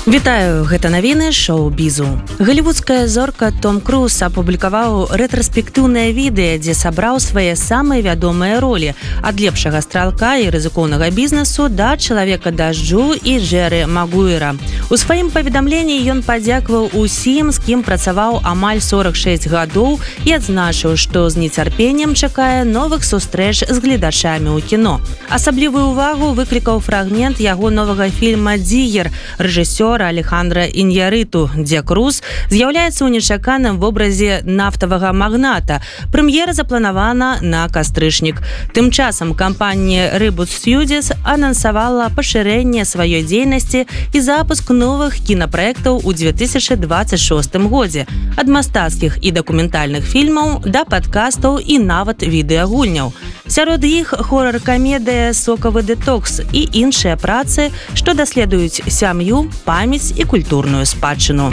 Вітаю, гэта навіны шоу-бізу. Галівудская зорка Том Круз апублікаваў рэтраспектыўнае відэа, дзе сабраў свае самыя вядомыя ролі ад лепшага стралка і рызыкоўнага бізнесу да чалавека дажджу і Джэры Магуіра. У сваім паведамленні ён падзякаваў усім, з кім працаваў амаль 46 гадоў і адзначыў, што з нецярпеннем чакае новых сустрэч з гледачамі ў кіно. Асаблівую ўвагу выклікаў фрагмент яго новага фільма «Дзігер» рэжысёра Алехандра Іньярыту, дзе Круз з'яўляецца ў нечаканым вобразе нафтавага магната. Прэм'ера запланавана на кастрычнік. Тым часам кампанія Reboot Studios анансавала пашырэнне сваёй дзейнасці і запуск новых кінапраектаў у 2026 годзе. Ад мастацкіх і дакументальных фільмаў да падкастаў і нават відэагульняў. Сярод іх хорар-камедыя «Сокавы дэтокс» і іншыя працы, што даследуюць сям'ю, памяць і культурную спадчыну.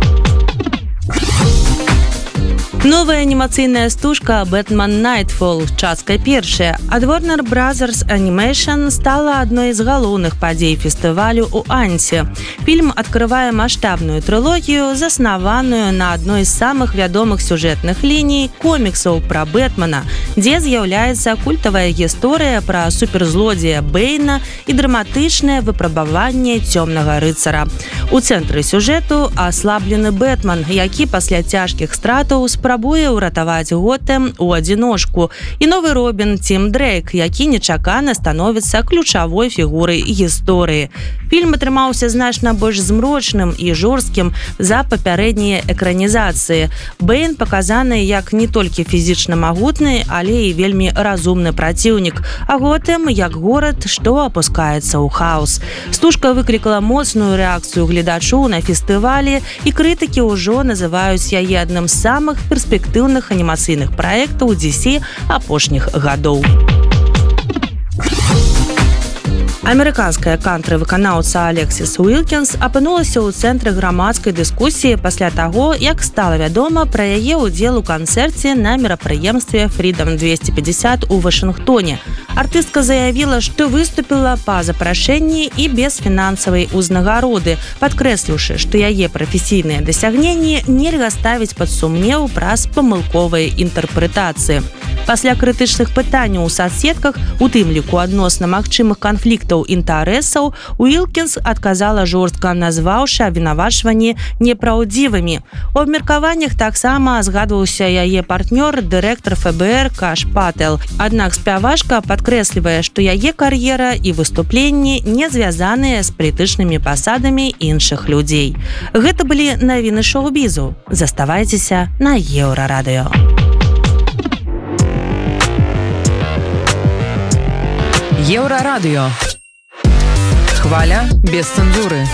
Новая анімацыйная стужка «Бэтмен Найтфол» частка першая ад Warner Brothers Animation стала адной з галоўных падзей фестывалю ў Ансе. Фільм адкрывае маштабную трылогію, заснаваную на адной з самых вядомых сюжэтных ліній коміксаў пра Бэтмена, дзе з'яўляецца культавая гісторыя пра суперзлодзея Бэйна і драматычнае выпрабаванне цёмнага рыцара. У цэнтры сюжэту аслаблены Бэтмен, які пасля цяжкіх стратаў спрабуе ўратаваць Готэм у адзіночку, і новы Робін Тім Дрейк, які нечакана становіцца ключавой фігурай гісторыі. Фільм атрымаўся значна больш змрочным і жорсткім за папярэднія экранізацыі. Бэйн паказаны як не толькі фізічна магутны, але і вельмі разумны праціўнік, а Готэм як горад, што апускаецца ў хаос. Стужка выклікала моцную рэакцыю гледачоў на фестывалі, і крытыкі ўжо называюць яе адным з самых перспектыўных анімацыйных праектаў DC апошніх гадоў. Амерыканская кантры-выканаўца Алексіс Уілкінс апынулася ў цэнтры грамадскай дыскусіі пасля таго, як стала вядома пра яе ўдзел у канцэрце на мерапрыемстве Freedom 250 у Вашынгтоне. Артыстка заявіла, што выступіла па запрашэнні і без фінансавай узнагароды, падкрэсліўшы, што яе прафесійныя дасягненні нельга ставіць пад сумнеў праз памылковыя інтэрпрэтацыі. Пасля крытычных пытанняў у сацсетках, у тым ліку адносна магчымых канфліктаў інтарэсаў, Уілкінс адказала жорстка, назваўшы абвінавачванні непраўдзівымі. У абмеркаваннях таксама згадваўся яе партнёр, дырэктар ФБР Каш Патэл. Аднак спявачка падкрэслівае, што яе кар'ера і выступленні не звязаныя з палітычнымі пасадамі іншых людзей. Гэта былі навіны шоу-бізу. Заставайцеся на Еўрарадыё. Еўрарадыё. Хваля без цэнзуры.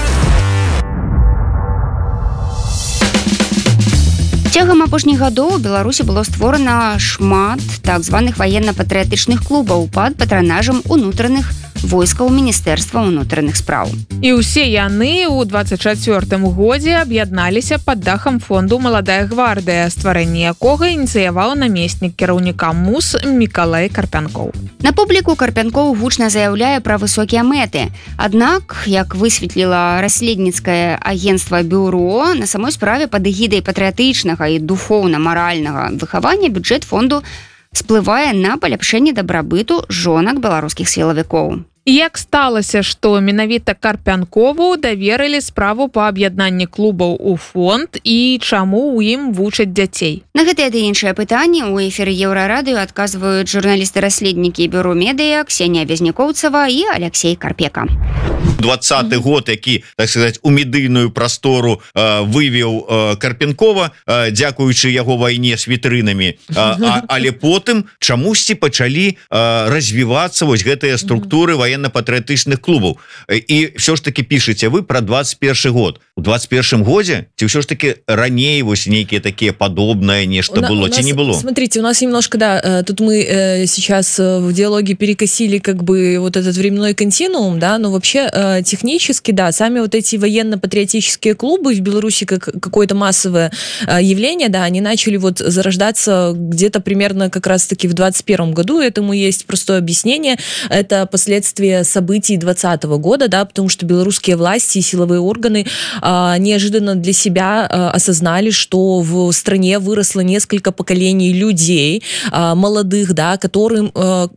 Цягам апошніх гадоў у Беларусі было створана шмат так званых ваенна-патрыятычных клубаў пад патранажам унутраных войскаў Міністэрства ўнутраных спраў. І ўсе яны ў 24-м годзе аб'ядналіся пад дахам фонду «Маладая гвардыя», стварэнне якога ініцыяваў намеснік кіраўніка МУС Мікалай Карпянкоў. На публіку Карпянкоў гучна заяўляе пра высокія мэты. Аднак, як высветліла расследніцкае агенцтва «Бюро», на самой справе пад эгідай патрыятычнага і духоўна-маральнага выхавання бюджэт фонду сплывае на паляпшэнне дабрабыту жонак беларускіх сілавікоў. Як сталася, што менавіта Карпянкову даверылі справу па аб'яднанні клубаў у фонд і чаму ў ім вучаць дзяцей? На гэтыя ды іншыя пытанні ў эфіры Еўрарадыё адказваюць журналісты-расследнікі Бюро медыя Ксенія Вязнікоўцава і Алексей Карпека. 20-й год, які, так сказаць, у медыйную прастору вывеў Карпянкова, дзякуючы яго вайне з вітрынамі, але потым чамусьці пачалі развівацца вось гэтыя структуры военно-патрыятычных клубаў. І все ж таки пішаце вы про 21 год. У 21 годзе ці все ж таки раней вось нейкія такие подобное нечто было, ці не было? Смотрите, у нас немножко, да, тут мы сейчас в диалоге перекосили как бы вот этот временной континуум, да, но вообще технически, да, сами вот эти военно-патриотические клубы в Беларуси как какое-то массовое явление, да, они начали вот зарождаться где-то примерно как раз-таки в 21 году. Этому есть простое объяснение. Это последствия последствия событий 2020 года, да, потому что белорусские власти и силовые органы неожиданно для себя осознали, что в стране выросло несколько поколений людей, молодых, да, которым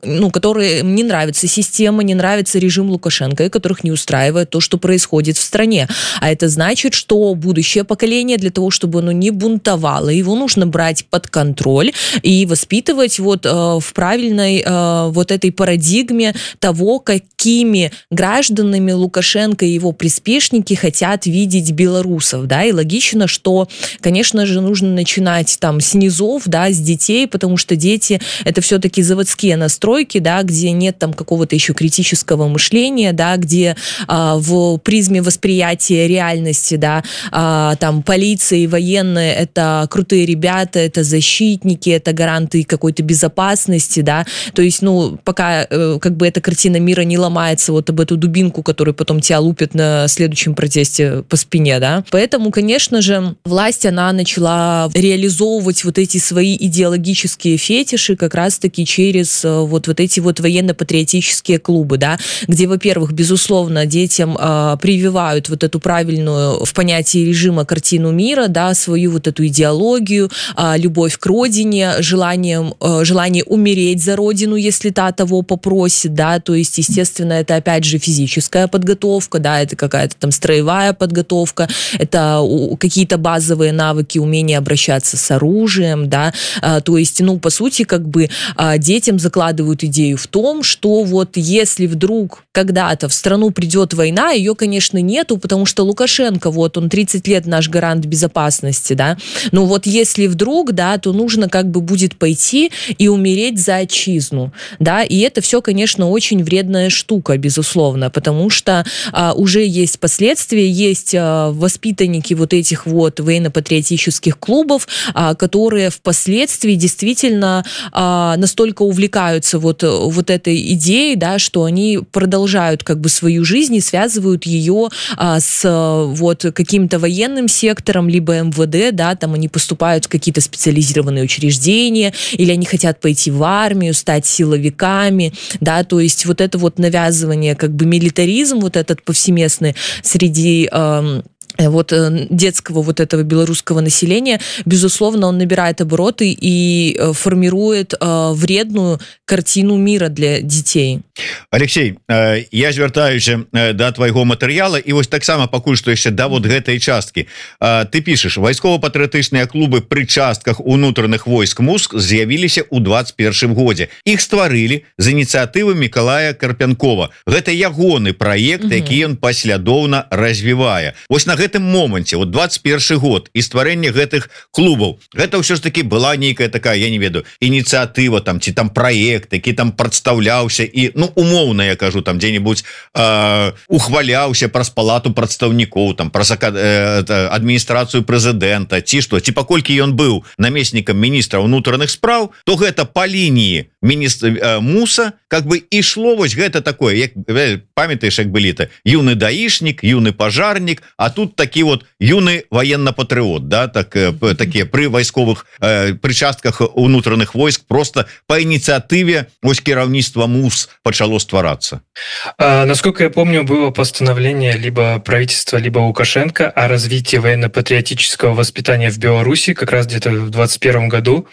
не нравится система, не нравится режим Лукашенко, и которых не устраивает то, что происходит в стране. А это значит, что будущее поколение, для того, чтобы оно не бунтовало, его нужно брать под контроль и воспитывать вот в правильной вот этой парадигме того, какими гражданами Лукашенко и его приспешники хотят видеть белорусов, да, и логично, что, конечно же, нужно начинать там с низов, да, с детей, потому что дети — это все-таки заводские настройки, да, где нет там какого-то еще критического мышления, да, где в призме восприятия реальности, да, там полиция и военные — это крутые ребята, это защитники, это гаранты какой-то безопасности, да, то есть, пока как бы эта картина мира не ломается вот об эту дубинку, которую потом тебя лупят на следующем протесте по спине, да, поэтому, конечно же, власть, она начала реализовывать вот эти свои идеологические фетиши как раз-таки через вот эти вот военно-патриотические клубы, да, где, во-первых, безусловно, детям прививают вот эту правильную в понятии режима картину мира, да, свою вот эту идеологию, любовь к родине, желание умереть за родину, если та того попросит, да, то есть, естественно, это опять же физическая подготовка, да, это какая-то там строевая подготовка, это какие-то базовые навыки, умение обращаться с оружием, да, то есть, по сути, как бы детям закладывают идею в том, что вот если вдруг когда-то в страну придет война, ее, конечно, нету, потому что Лукашенко, вот он 30 лет наш гарант безопасности, да, но вот если вдруг, да, то нужно как бы будет пойти и умереть за отчизну, да, и это все, конечно, очень вредная штука, безусловно, потому что уже есть последствия, есть воспитанники вот этих вот военно-патриотических клубов, которые впоследствии действительно настолько увлекаются вот этой идеей, да, что они продолжают как бы свою жизнь и связывают ее с вот каким-то военным сектором, либо МВД, да, там они поступают в какие-то специализированные учреждения, или они хотят пойти в армию, стать силовиками, да, то есть вот это вот навязывание, как бы милитаризм вот этот повсеместный среди вот детского вот этого белорусского населения, безусловно, он набирает обороты и формирует вредную картину мира для детей. Алексей, я звяртаюся да твайго матэрыяла і вось таксама пакуль што яшчэ да вот гэтай часткі. Ты пішаш, вайскова-патрыятычныя клубы пры частках унутраных войск МУС з'явіліся ў 21 годзе. Іх стварылі з ініцыятывы Мікалая Карпянкова. Гэта ягоны праект, які ён паслядоўна развівае. Вось на гэтым моманце, вот 21 год і стварэнне гэтых клубаў, гэта ўсё ж таки была нейкая такая, я не ведаю, ініцыятыва там ці там праект, які там прадстаўляўся і умоўна, я кажу, там дзе-нибудь ухваляўся праз палату прадстаўнікоў, там праз адміністрацыю прэзідэнта, ці што, ці паколькі ён быў намеснікам міністра ўнутраных спраў, то гэта па лініі міністра МУСа как бы ішло вось гэта такое, як памятаеш, як былі-то юны даішнік, юны пажарнік, а тут такі вот юны военно-патрыот, да, такія пры вайсковых пры частках унутраных войск просто по ініцыятыве вось кіраўніцтва МУС начало ствараться. Насколько я помню, было постановление либо правительства, либо Лукашенко о развитии военно-патриотического воспитания в Беларуси как раз где-то в 2021 году.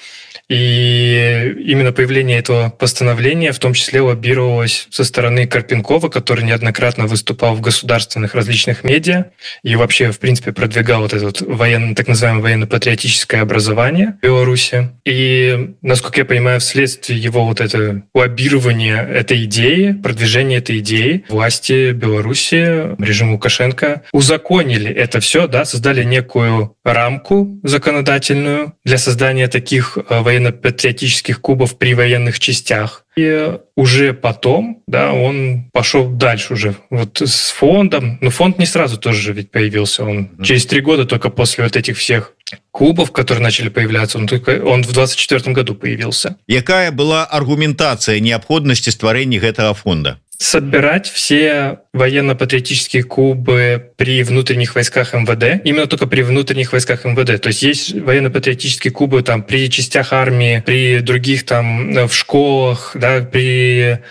И именно появление этого постановления в том числе лоббировалось со стороны Карпенкова, который неоднократно выступал в государственных различных медиа и вообще, в принципе, продвигал вот это вот так называемое военно-патриотическое образование в Беларуси. И, насколько я понимаю, вследствие его вот это лоббирования этой идеи, продвижения этой идеи, власти Беларуси, режим Лукашенко узаконили это все, да, создали некую рамку законодательную для создания таких военно-патриотических клубов при военных частях. И уже потом, да, он пошел дальше уже вот с фондом. Но фонд не сразу тоже ведь появился. Он через 3 года только после вот этих всех клубов, которые начали появляться, он в 24 году появился. Якая была аргументация необходимости створения этого фонда? Собирать все военно-патриотические клубы при внутренних войсках МВД, именно только при внутренних войсках МВД. То есть есть военно-патриотические клубы там при частях армии, при других там в школах, да, при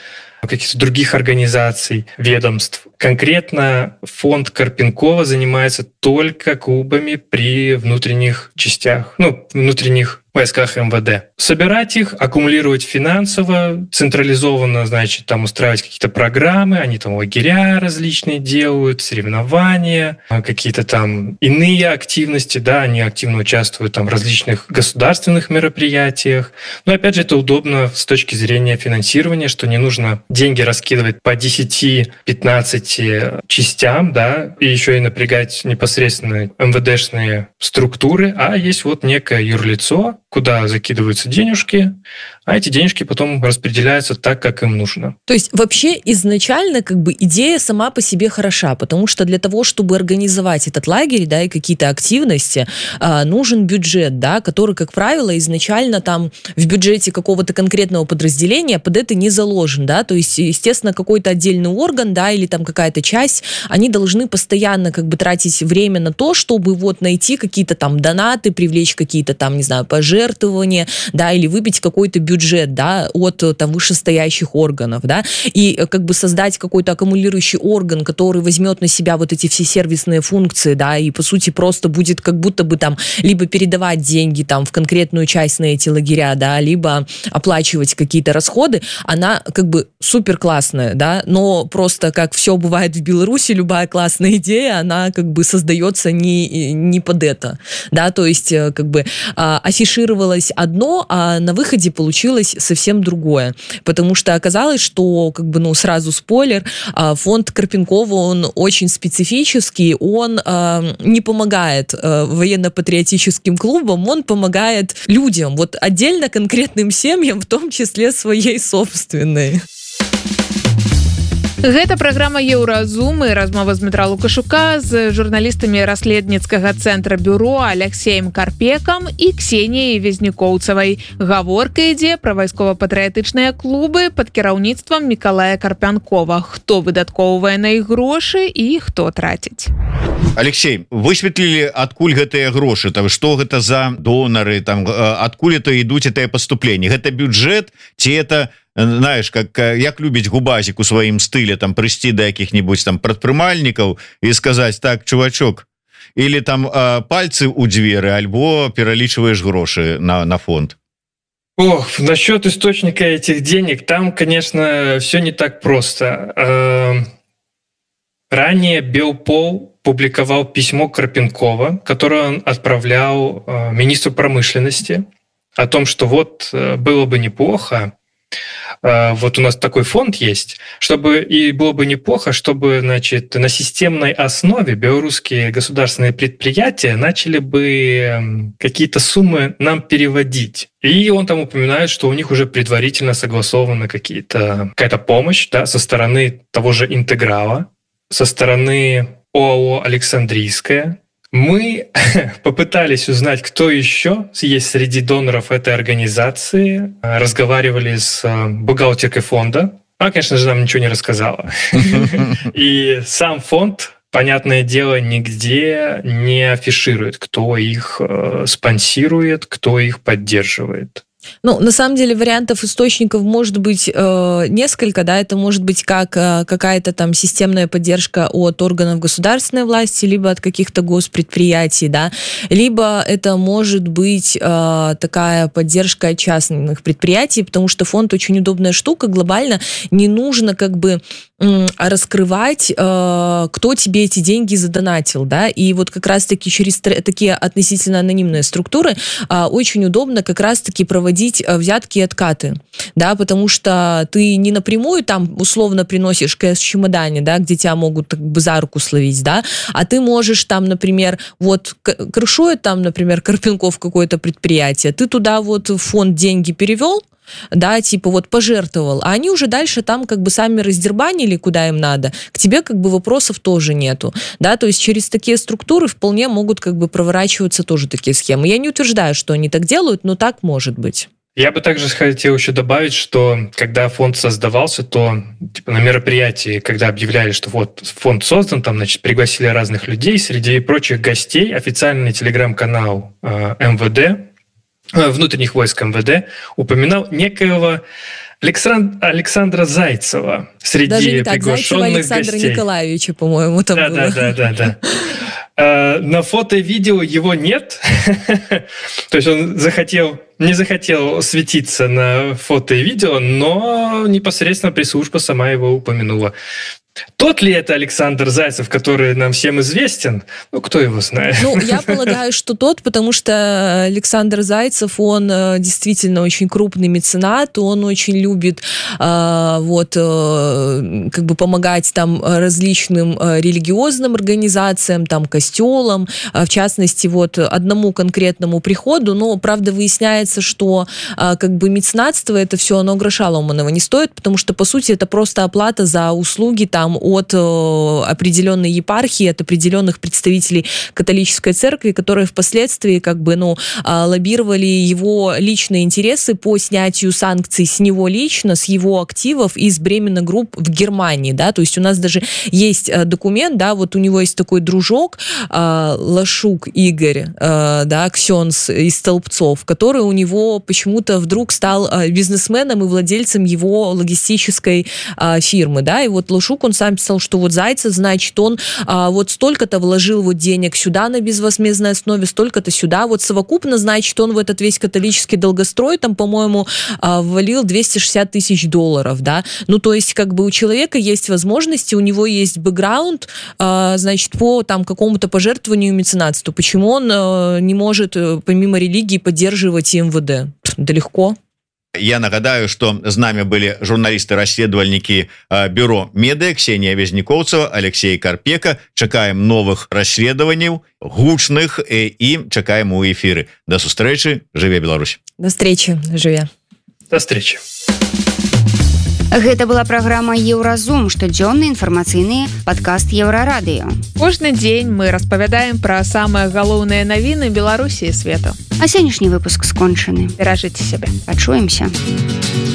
каких-то других организаций, ведомств. Конкретно фонд Карпенкова занимается только клубами при внутренних частях, внутренних войсках МВД. Собирать их, аккумулировать финансово, централизованно, значит, там устраивать какие-то программы, они там лагеря различные делают, соревнования, какие-то там иные активности, да, они активно участвуют там в различных государственных мероприятиях. Но, опять же, это удобно с точки зрения финансирования, что не нужно деньги раскидывать по 10-15 частям, да, и еще и напрягать непосредственно МВДшные структуры, а есть вот некое юрлицо, куда закидываются денежки, а эти денежки потом распределяются так, как им нужно. То есть вообще изначально как бы идея сама по себе хороша, потому что для того, чтобы организовать этот лагерь, да, и какие-то активности, нужен бюджет, да, который, как правило, изначально там в бюджете какого-то конкретного подразделения под это не заложен, да, то есть, естественно, какой-то отдельный орган, да, или там какая-то часть, они должны постоянно как бы тратить время на то, чтобы вот найти какие-то там донаты, привлечь какие-то там, не знаю, пожертвования, да, или выбить какой-то бюджет, да, от там вышестоящих органов, да, и как бы создать какой-то аккумулирующий орган, который возьмет на себя вот эти все сервисные функции, да, и по сути просто будет как будто бы там либо передавать деньги там в конкретную часть на эти лагеря, да, либо оплачивать какие-то расходы, она как бы супер классная, да, но просто как все бывает в Беларуси, любая классная идея, она как бы создается не под это, да, то есть как бы афишировалось одно, а на выходе получилось совсем другое, потому что оказалось, что как бы, сразу спойлер, фонд Карпенкова, он очень специфический, он не помогает военно-патриотическим клубам, он помогает людям, вот отдельно конкретным семьям, в том числе своей собственной. Гэта праграма Еўразум і размова з Дмітра Лукашука з журналістамі расследніцкага цэнтра бюро Алексеем Карпекам і Ксеніяй Везнікоўцавай. Гаворка ідзе пра вайскова-патрыятычныя клубы пад кіраўніцтвам Мікалая Карпянкова. Хто выдаткоўвае на іх грошы і хто траціць. Алексей, высветлілі, адкуль гэтыя грошы, там, што гэта за донары, там, адкуль это ідуць гэтыя паступленні. Гэта бюджэт ці это, знаешь, як любіць Губазік у сваім стылі там прыйсці да якіх-нибудь там прадпрымальнікаў і сказаць: так, чувачок, или там пальцы у дзверы, альбо пералічваеш грошы на фонд. Ох, насчет источника этих денег, там, конечно, все не так просто. Ранее Белпол публиковал письмо Карпенкова, которое он отправлял министру промышленности о том, что вот было бы неплохо, вот у нас такой фонд есть, и было бы неплохо, чтобы, значит, на системной основе белорусские государственные предприятия начали бы какие-то суммы нам переводить. И он там упоминает, что у них уже предварительно согласована какая-то помощь, да, со стороны того же Интеграла, со стороны ОАО «Александрийская». Мы попытались узнать, кто еще есть среди доноров этой организации, разговаривали с бухгалтеркой фонда. Она, конечно же, нам ничего не рассказала. И сам фонд, понятное дело, нигде не афиширует, кто их спонсирует, кто их поддерживает. На самом деле вариантов источников может быть несколько, да, это может быть как какая-то там системная поддержка от органов государственной власти, либо от каких-то госпредприятий, да, либо это может быть такая поддержка от частных предприятий, потому что фонд очень удобная штука, глобально не нужно как бы раскрывать, кто тебе эти деньги задонатил, да, и вот как раз-таки через такие относительно анонимные структуры очень удобно как раз-таки проводить взятки и откаты, да, потому что ты не напрямую там условно приносишь кэш в чемодане, да, где тебя могут как бы за руку словить, да, а ты можешь там, например, вот крышует там, например, Карпенков какое-то предприятие, ты туда вот в фонд деньги перевел, да, типа вот пожертвовал, а они уже дальше там как бы сами раздербанили, куда им надо, к тебе как бы вопросов тоже нету, да, то есть через такие структуры вполне могут как бы проворачиваться тоже такие схемы. Я не утверждаю, что они так делают, но так может быть. Я бы также хотел еще добавить, что когда фонд создавался, то типа, на мероприятии, когда объявляли, что вот фонд создан, там, значит, пригласили разных людей, среди прочих гостей официальный телеграм-канал МВД, внутренних войск МВД, упоминал некоего Александра Зайцева среди Даже не так, Зайцева приглашенных Александра гостей. Николаевича, по-моему, там было. Да. На фото и видео его нет. То есть он не захотел светиться на фото и видео, но непосредственно пресс-служба сама его упомянула. Тот ли это Александр Зайцев, который нам всем известен? Ну, кто его знает? Ну, я полагаю, что тот, потому что Александр Зайцев, он действительно очень крупный меценат, он очень любит как бы помогать там различным религиозным организациям, там, костелам, в частности, вот одному конкретному приходу, но, правда, выясняется, что как бы меценатство, это все, оно гроша ломаного не стоит, потому что, по сути, это просто оплата за услуги там от определенной епархии, от определенных представителей католической церкви, которые впоследствии как бы, лоббировали его личные интересы по снятию санкций с него лично, с его активов из Бремена Групп в Германии, да, то есть у нас даже есть документ, да, вот у него есть такой дружок Лашук Игорь, да, ксенс из Столбцов, который у него почему-то вдруг стал бизнесменом и владельцем его логистической фирмы, да, и вот Лашук, он сам писал, что вот Зайцев, значит, он вот столько-то вложил вот денег сюда на безвозмездной основе, столько-то сюда, вот совокупно, значит, он в этот весь католический долгострой, там, по-моему, ввалил $260 тысяч, да, ну, то есть, как бы у человека есть возможности, у него есть бэкграунд, значит, по там какому-то пожертвованию меценатству, почему он не может, помимо религии, поддерживать МВД? Да легко. Я нагадаю, что з нами были журналисты-расследовальники бюро Медиа Ксения Везнякоўцева, Алексей Карпека. Чакаем новых расследований, гучных, и чакаем у эфиры. До сустрэчы, жыве Беларусь. До встречи, жыве. До встречи. Гэта была праграма Еўразум, штодзённы інфармацыйны падкаст Еўрарадыё. Кожны дзень мы распавядаем пра самыя галоўныя навіны Беларусі і свету. А сённяшні выпуск скончаны. Беражыце сябе. Пачуемся.